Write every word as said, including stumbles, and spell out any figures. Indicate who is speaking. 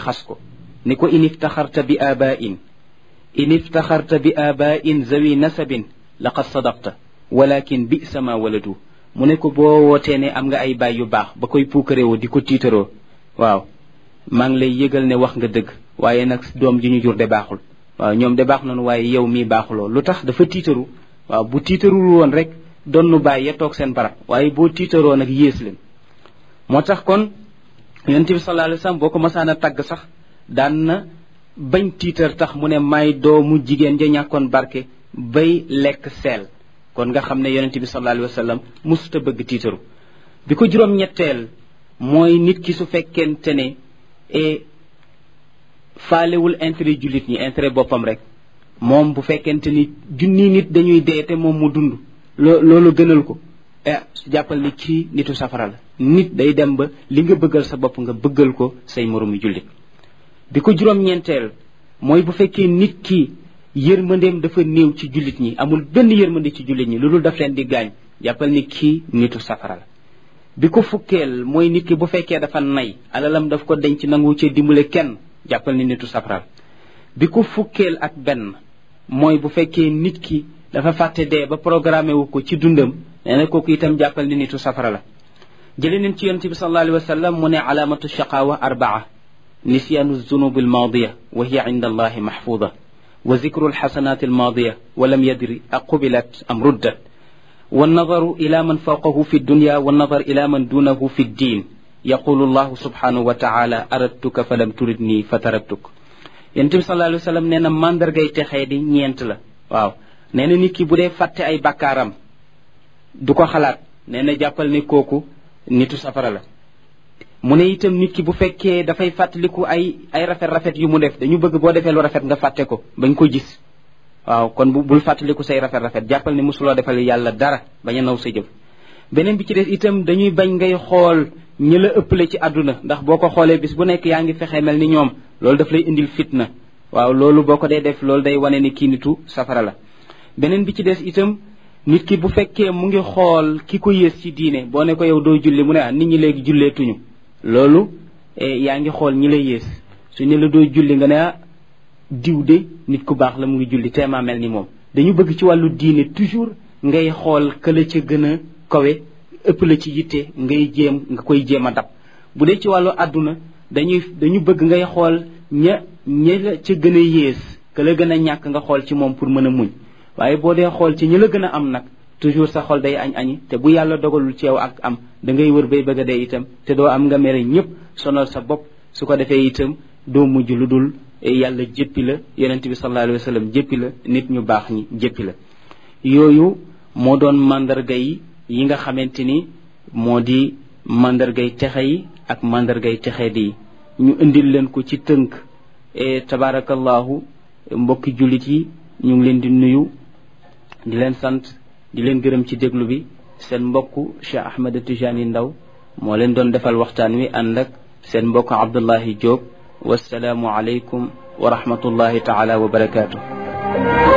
Speaker 1: xas ko ni ko in iftaxarta bi abain in iftaxarta bi abain zawi nasabin laqad sadaqta walakin bisa ma waladu mu ne ko boo wootee ne am nga ay baay yu baax ba koy puukaréewu di ko tiitaroo waaw maa ngi lay yëgal ne wax nga dëgg waaye nag doom ji ñu jur de baaxul waaw ñoom de baax nañu waaye yow mii baaxuloo lu tax dafa tiitaru waaw bu tiitarul woon rek doon nu bàyyi ya toog seen barab waaye boo tiitaroo nag yées leen moo tax kon yonent bi sallallahu alayhi wasallam boo ko masaan a tagg sax daan na bañ tiitar tax mu ne may doomu jigéen ja ñàkkoon barke bay lekk seel kon nga xam ne yonent bi sallallahu alayhi wasallam musuta bëgg tiitaru bi ko juróom ñetteel mooy nit ki su fekkente ne e faalewul intérêt jullit ñi intérêt boppam rek moom bu fekkente ni junni nit dañuy dee te moom mu dund loo loolu gënal ko eh jàppal ni ci nitu safara la nit day dem ba li nga bëggal sa bopp nga bëggal ko say moroomi jullit bi ko juróom-ñeenteel mooy bu fekkee nit ki yërmandeem dafa néew ci jullit ñi amul benn yërmande ci jullit ñi lu dul daf leen di gaañ jàppal ni kii nitu safara la bi ko fukkeel mooy nit ki bu fekkee dafa nay alalam daf ko denc nangu ci dimbale kenn jàppal ni nitu safara la bi ko fukkeel ak benn mooy bu fekkee nit ki dafa fàtte dee ba programmé wu ko ci dundam nee na kooku itam jàppal ni nitu safara la jële nañ ci yonent bi sallallahu alayhi wa sallam mu ne alaamatu shaqaawa arbaa nisyaanu zunub almaadiya wa hiya inda allahi mahfuuda wa zikru alxasanat almaadiya wa lam yadri aqubilat am ruddat wa nadaru ila man fawqahu fi dunya wa nadar ila man dunahu fi ddin yaqulu allahu subhanahu wa taala aradtuka fa lam turidni fa taraktuk yonent bi sallallahu alayhi wa sallam nee na mandargay texee di ñeent la waaw nee na nit ki bu dee fàtte ay bakkaaram du ko xalaat nee na jàppal ne kooku nitu safara la mu ne itam nit ki bu fekkee dafay fàttaliku ay ay rafet rafet yu mu def dañu bëgg boo defee lu rafet nga fàtte ko bañ ko gis waaw kon bu bul fàttaliku say rafet rafet jàppal ne mosuloo defal yàlla dara bañ a naw sa jëf beneen bi ci des itam dañuy bañ ngay xool ñi la ëppale ci àdduna ndax boo ko xoolee bis bu nekk yaa ngi fexe mel ni ñoom loolu daf lay indil fitna waaw loolu boo ko dee def loolu day wane ni kii nitu safara la beneen bi ci des itam nit ki bu fekkee mu ngi xool ki ko yées ci diine boo ne ko yow doo julli mu ne ah nit ñi léegi julleetuñu loolu yaa ngi xool ñi la yées su ñu la doo julli nga ne ah diw de nit ku baax la mu ngi julli teemaa mel ni moom dañu bëgg ci wàllu diine toujours ngay xool ka la ca gën a kawe ëpp la ci yitte ngay jéem nga koy jéem a dab bu dee ci wàllu àdduna dañuy dañu bëgg ngay xool ña ña la ca gën a yées ka la gën a ñàkk nga xool ci moom pour mën a muñ waaye boo dee xool ci ñi la gën a am nag toujours sa xol day añ añi te bu yàlla dogalul ci yow ak am da ngay wër bay bëgg a dee itam te doo am nga mere ñëpp sonal sa bopp su ko defee itam doo mujj lu dul yàlla jéppi la yonent bi sallallahu alayhi wa sallam jéppi la nit ñu baax ñi jéppi la yooyu moo doon mandarga yi yi nga xamante ni moo di mandargay texe yi ak mandargay texe di ñu indil leen ko ci tënk e tabarakallahu mbokki jullit yi ñu ngi leen di nuyu di leen sant di leen gërëm ci déglu bi seen mbokk Cheikh Ahmed Tijani Ndaw moo leen doon defal waxtaan wi ànd ak seen mbokk Abdullahi Diop wasalaamu aleykum wa rahmatullahi taala wa barakaatu